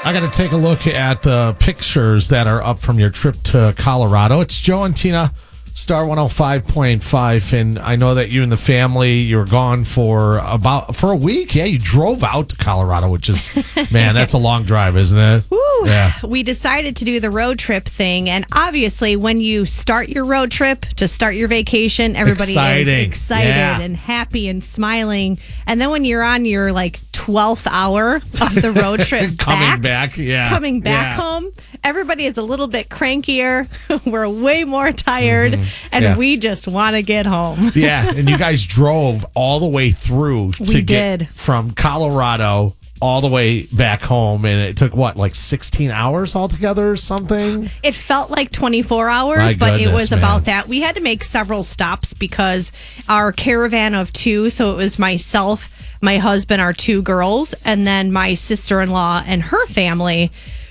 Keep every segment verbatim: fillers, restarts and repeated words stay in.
I got to take a look at the pictures that are up from your trip to Colorado. It's Joe and Tina, Star one oh five point five, and I know that you and the family, you were gone for about for a week. Yeah, you drove out to Colorado, which is, man, that's a long drive, isn't it? Woo. Yeah. We decided to do the road trip thing, and obviously when you start your road trip to start your vacation, everybody Exciting. is excited Yeah. and happy and smiling. And then when you're on your like twelfth hour of the road trip Coming back, back, yeah. coming back Yeah. home, everybody is a little bit crankier. We're way more tired, Mm-hmm. and Yeah. we just want to get home. Yeah, and you guys drove all the way through to We get did. from Colorado all the way back home, and it took what, like sixteen hours altogether or something? It felt like twenty-four hours, My but it goodness, was man. about that. We had to make several stops because our caravan of two, so it was myself, my husband, our two girls, and then my sister-in-law and her family.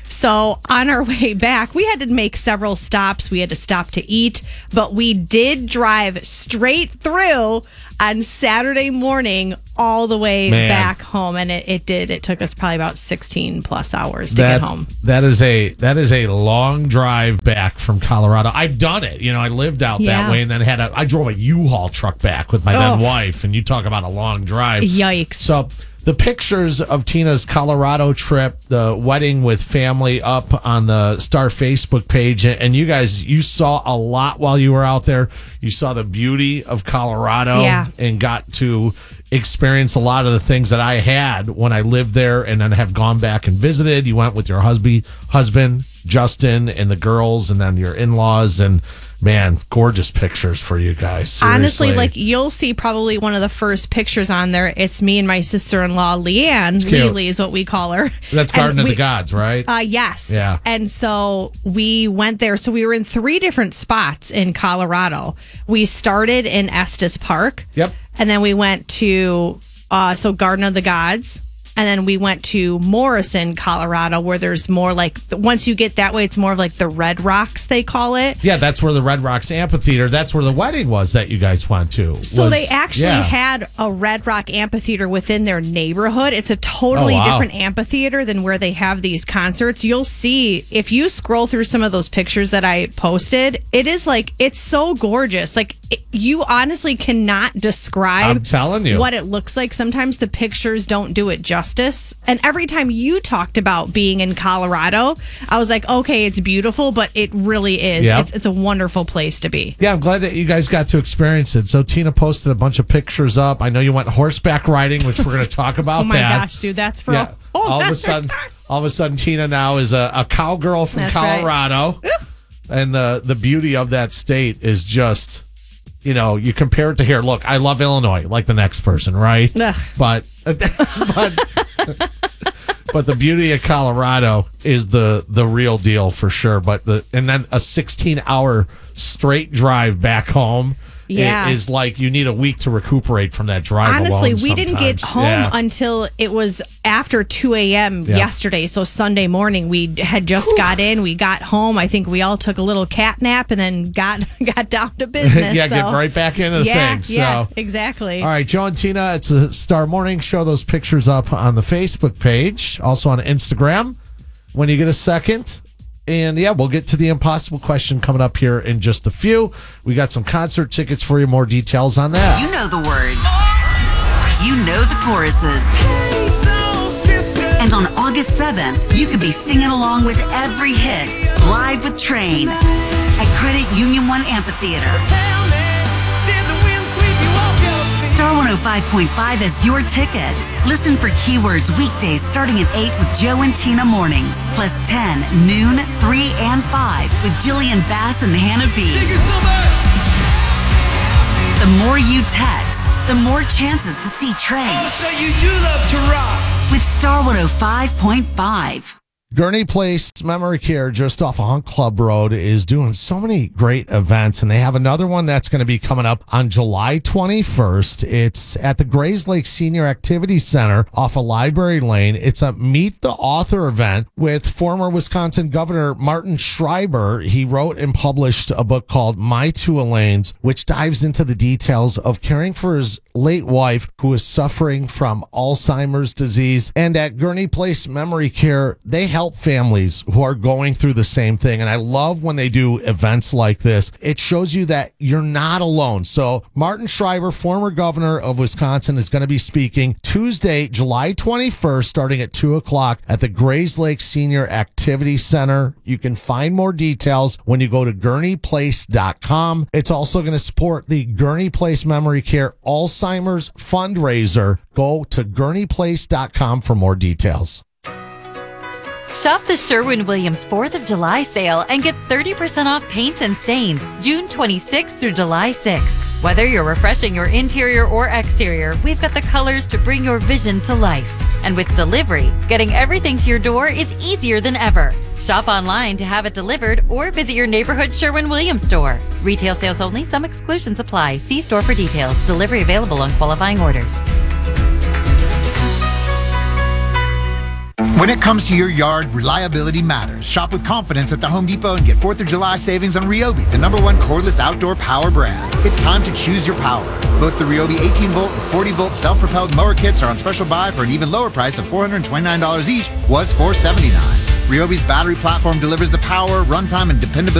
So on our way back, we had to make several stops. We had to stop to eat, but we did drive straight through on Saturday morning all the way Man. back home. And it, it did. It took us probably about sixteen plus hours to That, get home. that is a that is a long drive back from Colorado. I've done it. You know, I lived out Yeah. that way, and then had a I drove a U-Haul truck back with my then Oh. wife, and you talk about a long drive. Yikes. So the pictures of Tina's Colorado trip, the wedding with family, up on the Star Facebook page, and you guys, you saw a lot while you were out there. You saw the beauty of Colorado, Yeah. and got to experience a lot of the things that I had when I lived there, and then have gone back and visited. You went with your husband, husband Justin, and the girls, and then your in-laws, and man, gorgeous pictures for you guys. Seriously. Honestly, like you'll see probably one of the first pictures on there. It's me and my sister-in-law, Leanne. cute. Lily is what we call her. That's And Garden of we- the Gods, right? Uh, yes. Yeah. And so we went there. So we were in three different spots in Colorado. We started in Estes Park. Yep. And then we went to, uh, so Garden of the Gods. And then we went to Morrison, Colorado, where there's more like, once you get that way, it's more of like the Red Rocks, they call it. Yeah, that's where the Red Rocks Amphitheater, that's where the wedding was that you guys went to. So was- they actually yeah. had a Red Rock amphitheater within their neighborhood. It's a totally Oh, wow. different amphitheater than where they have these concerts. You'll see if you scroll through some of those pictures that I posted, it is like, it's so gorgeous. Like it, you honestly cannot describe I'm telling you. what it looks like. Sometimes the pictures don't do it justice. And every time you talked about being in Colorado, I was like, okay, it's beautiful, but it really is. Yep. It's, it's a wonderful place to be. Yeah, I'm glad that you guys got to experience it. So Tina posted a bunch of pictures up. I know you went horseback riding, which we're going to talk about. Oh my that. gosh, dude, that's for Yeah. oh, all of a that's sudden, all of a sudden, Tina now is a, a cowgirl from That's right. Colorado, and the the beauty of that state is just, you know, you compare it to here. Look, I love Illinois, like the next person, right? Ugh. But but but the beauty of Colorado is the the real deal for sure. But the and then a sixteen hour straight drive back home. Yeah. It is like you need a week to recuperate from that drive. Honestly, alone we didn't get sometimes. home Yeah. until it was after two a.m. Yeah. yesterday. So Sunday morning, we had just got in. We got home. I think we all took a little cat nap and then got got down to business. yeah, so. get right back into the yeah, thing. yeah, So. exactly. All right, Joe and Tina, it's a Star Morning Show. Those pictures up on the Facebook page, also on Instagram when you get a second. And yeah, we'll get to the impossible question coming up here in just a few. We got some concert tickets for you. More details on that. You know the words. You know the choruses. And on August seventh, you could be singing along with every hit live with Train at Credit Union One Amphitheater. Star one oh five point five has your tickets. Listen for keywords weekdays starting at eight with Joe and Tina mornings, plus ten, noon, three, and five with Jillian Bass and Hannah B. The more you text, the more chances to see Train. Oh, so you do love to rock. With Star one oh five point five. Gurney Place Memory Care, just off of Hunt Club Road, is doing so many great events, and they have another one that's going to be coming up on July twenty-first. It's at the Grays Lake Senior Activity Center off of Library Lane. It's a Meet the Author event with former Wisconsin Governor Martin Schreiber. He wrote and published a book called My Two Elaines, which dives into the details of caring for his late wife who is suffering from Alzheimer's disease. And at Gurney Place Memory Care, they help families who are going through the same thing. And I love when they do events like this. It shows you that you're not alone. So Martin Schreiber, former governor of Wisconsin, is going to be speaking Tuesday, July twenty-first, starting at two o'clock at the Grays Lake Senior Activity Center. You can find more details when you go to gurney place dot com. It's also going to support the Gurney Place Memory Care Alzheimer's fundraiser. Go to gurney place dot com for more details. Shop the Sherwin-Williams fourth of July sale and get thirty percent off paints and stains June twenty-sixth through July sixth. Whether you're refreshing your interior or exterior, we've got the colors to bring your vision to life. And with delivery, getting everything to your door is easier than ever. Shop online to have it delivered or visit your neighborhood Sherwin-Williams store. Retail sales only. Some exclusions apply. See store for details. Delivery available on qualifying orders. When it comes to your yard, reliability matters. Shop with confidence at the Home Depot and get fourth of July savings on Ryobi, the number one cordless outdoor power brand. It's time to choose your power. Both the Ryobi eighteen volt and forty volt self-propelled mower kits are on special buy for an even lower price of four hundred twenty-nine dollars each, was four hundred seventy-nine dollars. Ryobi's battery platform delivers the power, runtime, and dependability